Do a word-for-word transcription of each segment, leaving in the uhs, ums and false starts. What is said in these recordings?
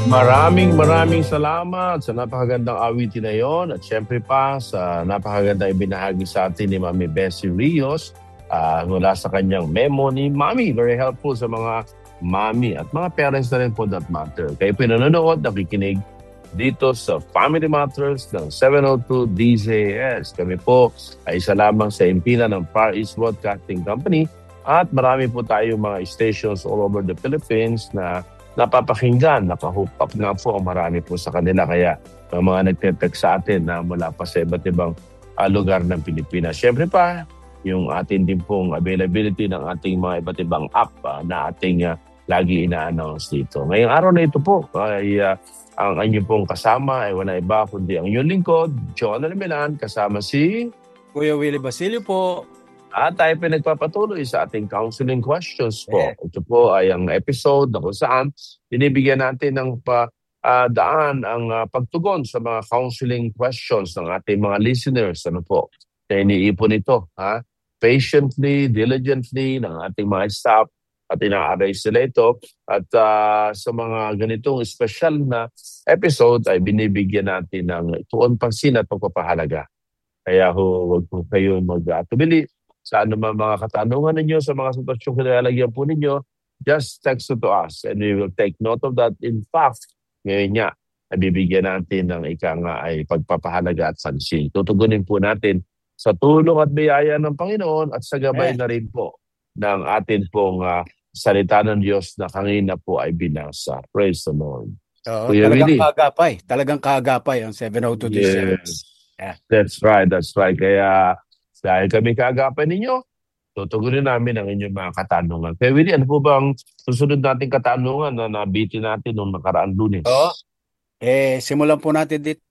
Maraming maraming salamat sa napakagandang awitin na yon at syempre pa sa napakagandang ibinahagi sa atin ni Mami Bessie Rios ah, mula sa kanyang memo ni Mami. Very helpful sa mga mami at mga parents na rin for that matter. Kayo po nanonood, nakikinig dito sa Family Matters ng seven oh two D Z S. Kami po ay isa lamang sa impina ng Far East Broadcasting Company at marami po tayong mga stations all over the Philippines na napapakinggan, nakahook up nga po ang marami po sa kanila. Kaya ang mga nagtetext sa atin na mula pa sa iba't ibang uh, lugar ng Pilipinas. Siyempre pa, yung atin din pong availability ng ating mga iba't ibang app uh, na ating uh, lagi ina-announce dito. Ngayong araw na ito po, ay uh, ang inyong pong kasama ay wala iba kundi ang inyong lingkod, John Milan, kasama si Kuya Willie Basilio po. At tayo pinagpapatuloy sa ating counseling questions po. Ito po ay ang episode na kung saan binibigyan natin ng pa, uh, daan ang uh, pagtugon sa mga counseling questions ng ating mga listeners. Ano po? Na iniipon ito. Ha? Patiently, diligently ng ating mga staff at ina-array sila ito. At uh, sa mga ganitong special na episode ay binibigyan natin ng tuon pansin at pagpapahalaga. Kaya ho, huwag po kayo mag-atubili sa anumang mga katanungan ninyo, sa mga sitwasyong kinalalagyan po ninyo, just text it to us and we will take note of that. In fact, ngayon nga, nabibigyan natin ng ika nga ay pagpapahalaga at pansin. Tutugunin po natin sa tulong at biyaya ng Panginoon at sa gabay na rin po ng atin pong uh, salita ng Diyos na kanina po ay binasa. Praise the Lord. Oo, talagang Willie, kaagapay. Talagang kaagapay ang seven oh two yes, yeah. That's right, that's right. Kaya dahil kami kaagapan ninyo, tutugunin namin ang inyong mga katanungan. Kaya Willie, ano po bang susunod nating katanungan na nabitin natin noong nakaraang Lunes? Oo. Eh, simulan po natin dito.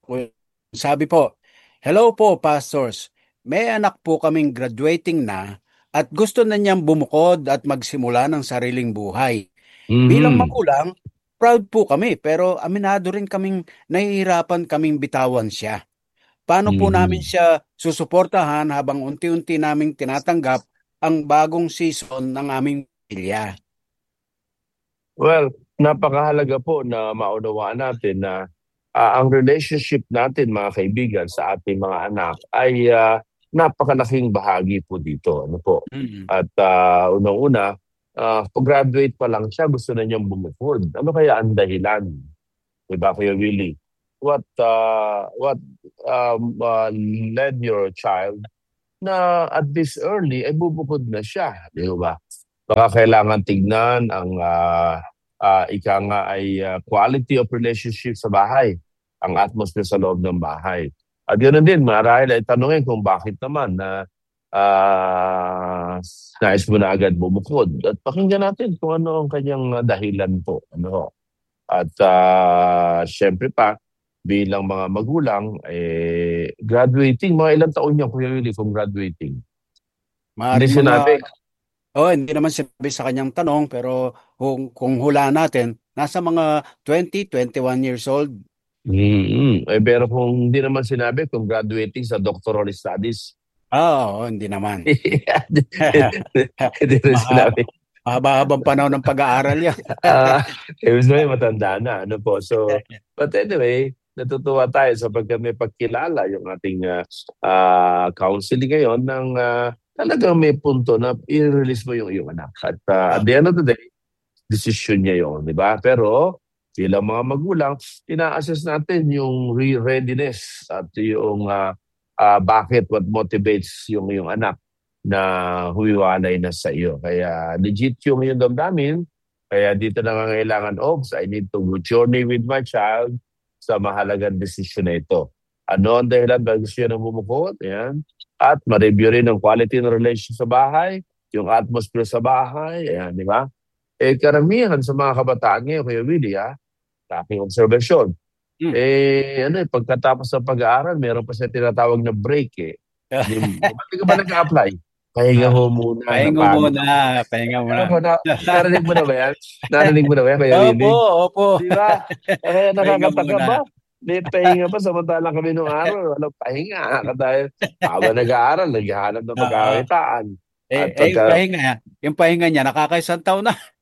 Sabi po, hello po, pastors. May anak po kaming graduating na at gusto na niyang bumukod at magsimula ng sariling buhay. Mm-hmm. Bilang magulang, proud po kami pero aminado rin kaming nahihirapan kaming bitawan siya. Paano po mm-hmm. namin siya susuportahan habang unti-unti naming tinatanggap ang bagong season ng aming pamilya? Well, napakahalaga po na maunawaan natin na uh, ang relationship natin, mga kaibigan, sa ating mga anak ay uh, napakalaking bahagi po dito. Ano po? Mm-hmm. At uh, unang-una, uh, pag-graduate pa lang siya, gusto na niyang bumukod. Ano kaya ang dahilan? Diba, Kuya Willie? What uh, what um, uh, led your child na at this early ay bubukod na siya, di ba? Baka kailangan tignan ang uh, uh, ika nga ay uh, quality of relationship sa bahay, ang atmosphere sa loob ng bahay. At ganoon din, marahil ay tanungin kung bakit naman na uh, nais mo na agad bumukod. At pakinggan natin kung ano ang kanyang dahilan po. Ano? At uh, syempre pa, bilang mga magulang, eh, graduating, mga ilang taon niya, Kuya Willie, kung graduating? Hindi sinabi. Oh, hindi naman sinabi sa kanyang tanong, pero kung, kung hula natin, nasa mga twenty, twenty-one years old. Mm-hmm. Eh, pero kung hindi naman sinabi, kung graduating sa doctoral studies. Oo, oh, hindi naman. Hindi rin sinabi. Mahaba-habang panahon ng pag-aaral yan. uh, Ibig sabihin, matanda na. Ano po? So, but anyway, natutuwa tayo sapagkat may pagkilala yung ating uh, uh, counseling ngayon ng uh, talagang may punto na i-release mo yung iyong anak. At uh, at the end of the day, decision niya yun, di ba? Pero bilang mga magulang, ina-assess natin yung readiness at yung uh, uh, bakit, what motivates yung yung anak na humiwalay na sa iyo. Kaya legit yung yung damdamin. Kaya dito na ngangailangan, oops, I need to journey with my child sa mahalagang desisyon na ito. Ano ang dahilan ba gusto niya ng bumukod? Ayan. At ma-review rin ang quality ng relation sa bahay, yung atmosphere sa bahay, ayan, di ba? Eh, karamihan sa mga kabataan ngayon, Kuya Willie, ha? Sa aking observation. Hmm. Eh, ano eh, pagkatapos ng pag-aaral, meron pa siya tinatawag na break eh. Ba't ka ba nag-a-apply? Pahinga ho muna. Pahinga muna. Pahinga muna. Na, narinig mo na ba yan? Narinig mo na ba yan? Kaya opo, opo. Di ba? Kaya nakakataka ba? May pahinga pa samantalang kami nung araw. Walang pahinga. Dahil habang nag-aaral, naghahanap ng pagkakitaan. Eh, eh pagka... yung pahinga, yung pahinga niya, nakakaisang taon na.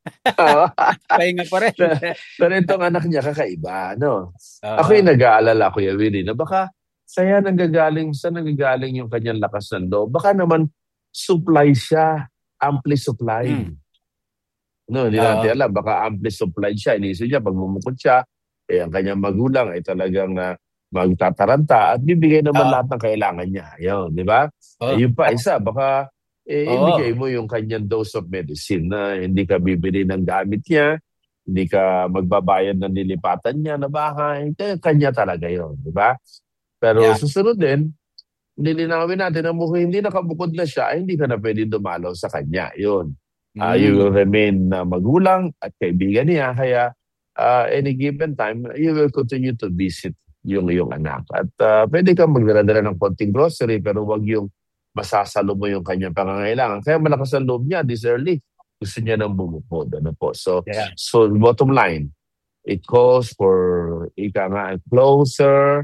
Oo. Pahinga pa rin. Pe- Pero itong anak niya kakaiba, no? Ako yung Oo. nag-aalala, Kuya Willie, na baka saya nanggagaling, sa nanggagaling yung kanyang lakas ng loob. Baka naman supply siya, ampli supply. Mm. No, hindi Oo. natin alam. Baka ampli supply siya. Inisip niya, pag bumukod siya, eh, ang kanyang magulang ay talagang uh, magtataranta at bibigay naman Oo. lahat ng kailangan niya. Yun, di ba? Eh, Oo. yun pa, At isa, baka eh, ibigay oo. mo yung kanyang dose of medicine na hindi ka bibili ng gamit niya, hindi ka magbabayad ng nilipatan niya na bahay. Kaya kanya talaga yun, di ba? Pero Yeah. susunod din, nilinawin natin na mukhang hindi nakabukod na siya, ay hindi ka na pwede dumalaw sa kanya. Yun. Ah, you Mm. will remain na magulang at kaibigan niya. Kaya ah, any given time, you will continue to visit yung iyong anak. At ah, pwede kang magdala-dala ng konting grocery pero wag yung masasalo mo yung kanyang pangangailangan. Kaya malakas ang loob niya this early. Gusto niya nang bumukod. Ano po? So, Yeah. so bottom line, it calls for ika nga closer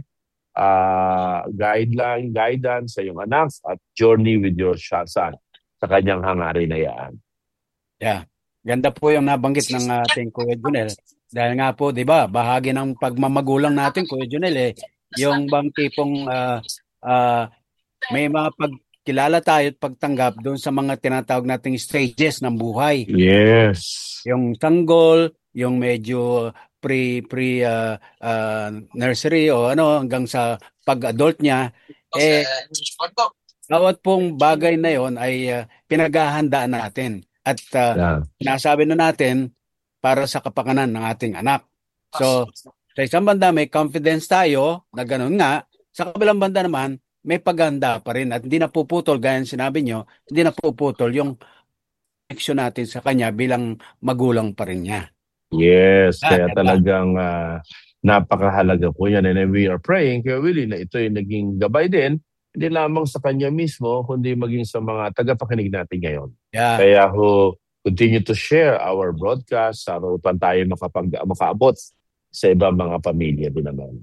uh, guideline, guidance sa iyong anak at journey with your son sa kanyang hangarin na yan. Yeah. Ganda po yung nabanggit ng ating Kuya Junel. Dahil nga po, di ba, bahagi ng pagmamagulang natin, Kuya Junel, eh, yung bang tipong ah, ah, may mga pagkilala tayo at pagtanggap doon sa mga tinatawag nating stages ng buhay. Yes. Yung sanggol, yung medyo pre pre ah, ah, nursery o ano hanggang sa pag-adult niya, eh bawat pong bagay na yon ay ah, pinaghahandaan natin at uh, Yeah. nasabi na natin para sa kapakanan ng ating anak. So, sa isang banda may confidence tayo na ganun nga, sa kabilang banda naman may paghanda pa rin at hindi napuputol gaya ng sinabi nyo, hindi napuputol yung connection natin sa kanya bilang magulang pa rin niya. Yes, Ah, kaya diba? talagang ah, napakahalaga po yan. And we are praying, Kuya Willie, na ito yung naging gabay din, hindi lamang sa kanya mismo, kundi maging sa mga tagapakinig natin ngayon. Yeah. Kaya ho, continue to share our broadcast para upang tayo makapag, makaabot sa ibang mga pamilya din naman.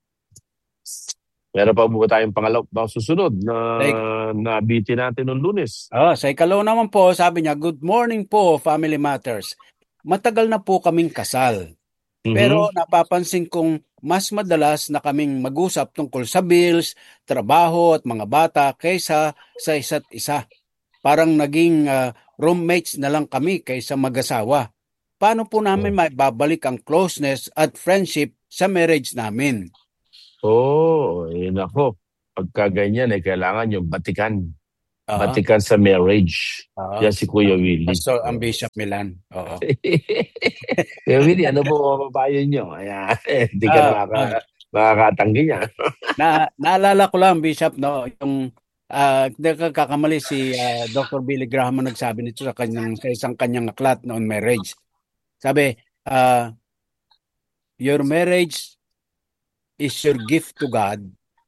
Meron pa po tayong pangalaw, bang susunod na Like, nabiti natin noong Lunes. oh, sa ikalaw naman po, sabi niya, "Good morning po, Family Matters. Matagal na po kaming kasal. Pero Mhm. napapansin kong mas madalas na kaming mag-usap tungkol sa bills, trabaho at mga bata kaysa sa isa't isa. Parang naging ah, roommates na lang kami kaysa mag-asawa. Paano po namin maibabalik ang closeness at friendship sa marriage namin?" Oo, oh, eh nako. Pagka ganyan, eh, kailangan yung batikan. Oo. Batikan sa marriage. Oo. Yan si Kuya Willie. Pastor ang Oo. Bishop Milan. Oo. Kuya Willie, ano po ang mapapayo nyo? Ayan, hindi ka Ah, ah, nakaka, nakakatanggi niya. na naalala ko lang, Bishop, no, yung ah, hindi ka kakamali si ah, Doctor Billy Graham ang nagsabi nito sa kanyang sa isang kanyang aklat noon marriage. Sabi, ah, your marriage is your gift to God.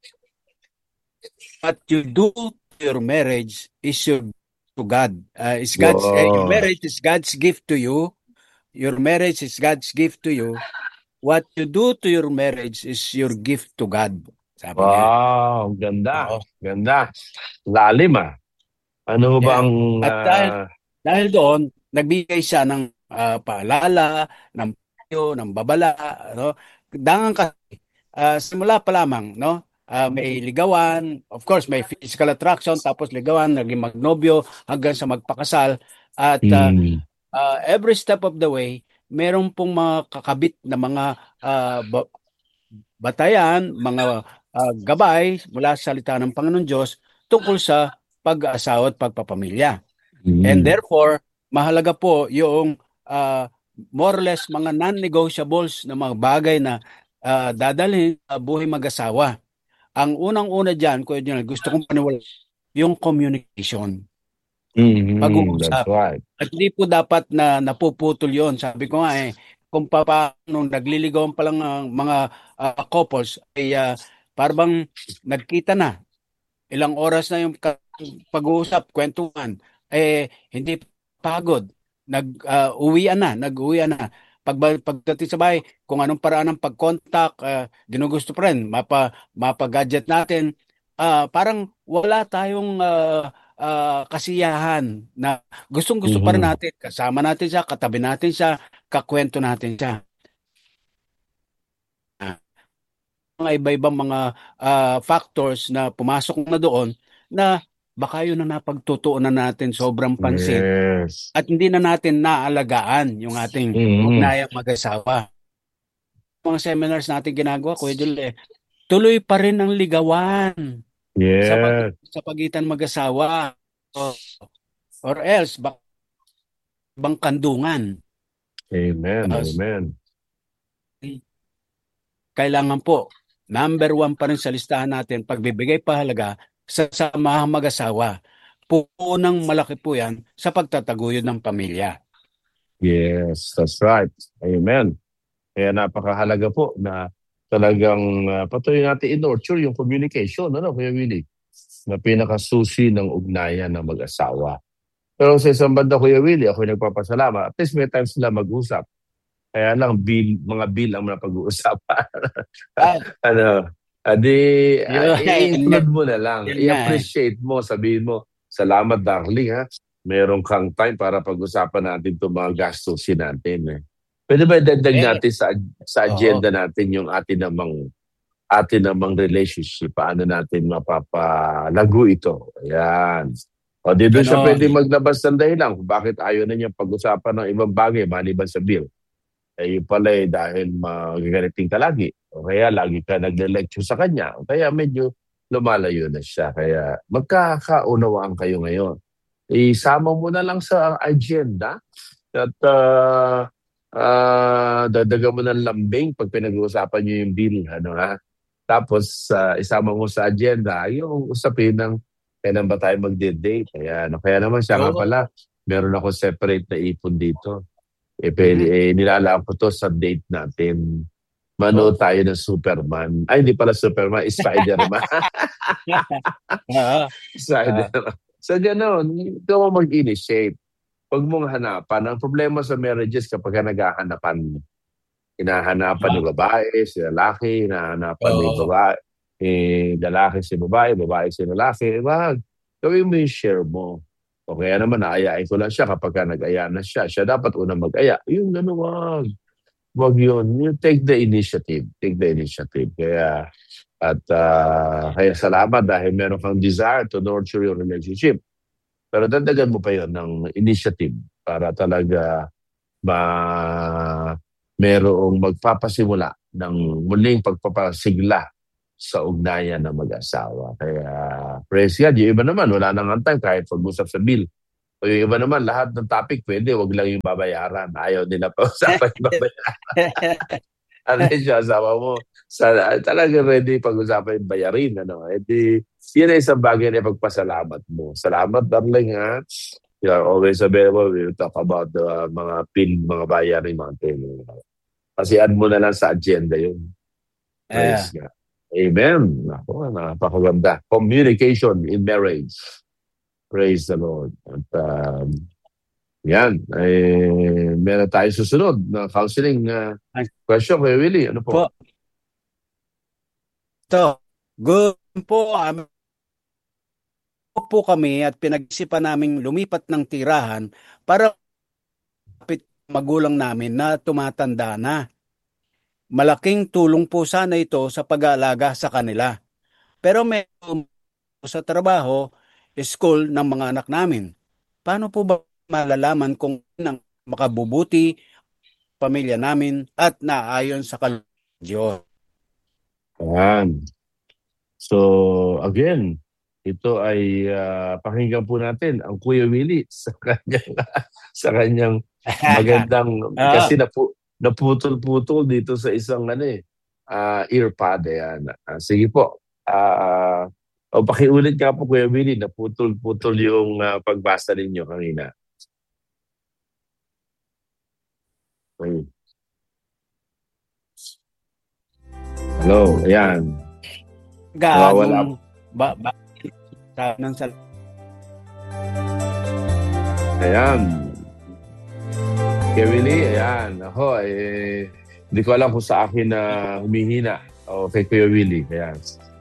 What you do to your marriage is your to God. Uh, is God's eh, your Wow. marriage is God's gift to you. Your marriage is God's gift to you. What you do to your marriage is your gift to God. Sabi niya. Wow, ganda. Oo. Ganda. Lalim ah. Ano Yeah. bang... At dahil, ah, dahil doon, nagbigay siya ng ah, paalala, ng payo, ng babala, ano? Dangan kasi, ah, simula pa lamang, no? Ah, may ligawan, of course, may physical attraction, tapos ligawan, naging magnobyo, hanggang sa magpakasal. At ah, hmm. ah, every step of the way, meron pong mga kakabit na mga ah, ba- batayan, mga ah, gabay mula sa salita ng Panginoon Diyos tungkol sa pag-aasawa at pagpapamilya. And Hmm. therefore, mahalaga po yung ah, more or less mga non-negotiables na mga bagay na ah, dadalhin sa buhay mag-asawa. Ang unang-una dyan, Kuya Junel, gusto kong paniwala, yung communication, Mhm, that's pag-uusap. right. At hindi po dapat na napuputol yon. Sabi ko nga eh, kung paano nagliligawan pa lang ang mga ah, couples, ay uh, parang nagkita na. Ilang oras na yung ka- pag-uusap, kwentuhan, eh, hindi pagod. Nag-uwian na, nag-uwian na. Pag, pagdating sa bahay, kung anong paraan ng pag-contact, ah, ginugusto pa rin, mapa, mapa-gadget natin, ah, parang wala tayong ah, ah, kasiyahan na gustong-gusto pa rin Mhm. natin. Kasama natin siya, katabi natin siya, kakwento natin siya. Ah, mga iba-ibang mga ah, factors na pumasok na doon na baka yun na napagtutuunan natin sobrang pansin Yes. at hindi na natin naalagaan yung ating Mhm. ugnayang mag-asawa. Mga seminars natin ginagawa, Kuya Jul, eh, tuloy pa rin ang ligawan sa pag Yes. sa pagitan mag-asawa o or else bak bang kandungan. Amen. Tapos, Amen. kailangan po, number one pa rin sa listahan natin, pagbibigay pahalaga sa samahang mag-asawa. Punang malaki po yan sa pagtataguyod ng pamilya. Yes, that's right. Amen. Kaya napakahalaga po na talagang uh, patuloy natin in-nurture yung communication, ano, Kuya Willie? Na pinakasusi ng ugnayan ng mag-asawa. Pero sa isang banda, Kuya Willie, ako nagpapasalamat. At least may time sila mag-usap. Kaya lang, bill, mga bill ang napag-uusapan. Ah, ano, adi, uh, yun, i-include yan, mo na lang. yan nga eh. I-appreciate mo, sabihin mo, salamat darling ha. Meron kang time para pag-usapan natin itong mga gastusin natin. Eh. Pwede ba idagdag Eh, natin sa, sa oo, agenda natin yung atin namang atin namang relationship, paano natin mapapalago ito. Ayan. O di doon siya ganon. pwede maglabas ng dahilan kung bakit ayaw na niya pag-usapan ng ibang bagay maliban sa bill. Eh yun pala eh dahil magagaliting ka lagi. O kaya lagi ka nagle-lecture sa kanya. O kaya medyo lumalayo na siya. Kaya magkakaunawaan kayo ngayon. Isama mo na lang sa agenda at uh, uh, dadagan mo ng lambing pag pinag-uusapan niyo yung bill. Ano ha? Tapos uh, isama mo sa agenda yung usapin ng kailan ba tayo magde-date. Kaya, ano, kaya naman siya nga Yun. pala, meron ako separate na ipon dito. Eh, pwede, Mhm. eh, nilalaan ko to sa date natin. Oh. Manood tayo ng Superman. Ay, hindi pala Superman, Spider-Man. Oo. Ah, Spider-Man. So, gano'n, ikaw ang mag-initiate. Huwag mong hanapan. Ang problema sa marriages kapag naghahanapan, hinahanapan ah, ni babae, si lalaki, hinahanapan ni oo. babae, eh, lalaki si babae, babae si lalaki. Wag, gawin mo yung share mo. O kaya naman, naayain ko lang siya kapag ka nag-aya na siya. Siya dapat unang mag-aya. Yung gano'n, wag. Wag yun. You take the initiative. Take the initiative. Kaya, at ah, kaya salamat dahil meron kang desire to nurture your relationship. Pero dagdagan mo pa yun ng initiative para talaga ma merong magpapasimula ng muling pagpapasigla sa ugnayan ng mag-asawa. Kaya praise God. Yung iba naman, wala nang time kahit pag-usap sa bill. O yung iba naman, lahat ng topic pwede, wag lang yung babayaran. Ayaw nila pa-usapan yung babayaran. Ano yun siya, asawa mo, sa, talaga ready pag-usapan yung bayarin. Ano? E di, yun ay isang bagay na pagpasalamat mo. Salamat, darling, ha? You are always available. We will talk about the uh, mga pin, mga bayarin, mga pin. Kasi add mo na lang sa agenda yun. Eh, Praise God. Amen. Ako, napakaganda. Communication in marriage. Praise the Lord. At um, yan. Eh, meron tayo susunod na counseling uh, ay, question kay Willie. Ano po? po, to, good po, um, po kami at pinag-isipan naming lumipat ng tirahan para kapit magulang namin na tumatanda na. Malaking tulong po sana ito sa pag-aalaga sa kanila. Pero may sa trabaho, school ng mga anak namin. Paano po ba malalaman kung nang makabubuti pamilya namin at naayon sa kalooban ng Diyos? Ayan. So, again, ito ay uh, pakinggan po natin ang Kuya Willie sa kanyang, sa kanyang magandang, Oo. kasi napu, naputol-putol dito sa isang ano eh, uh, earpod. Ayan. Uh, sige po. Uh, o pakiulit nga po Kuya Willie, naputol-putol yung uh, pagbasa ninyo kanina. Okay. Hello, ayan. Nawawala. Gaanong ba, ba sa ng sal- Ayan. Kuya Willie, ayan. Ako, eh, hindi ko alam kung sa akin na humihina. O kay Kuya Willie. Ayan.